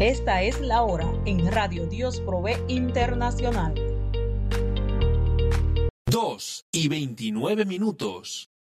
Esta es la hora en Radio Dios Provee Internacional. 2:29.